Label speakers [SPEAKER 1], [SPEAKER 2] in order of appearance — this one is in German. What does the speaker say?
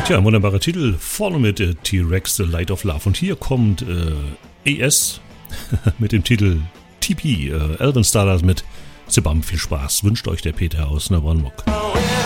[SPEAKER 1] Tja, ein wunderbarer Titel, vorne mit T-Rex, The Light of Love. Und hier kommt ES mit dem Titel TP, Alvin Stardust mit Sebam. Viel Spaß, wünscht euch der Peter aus Nabonmok.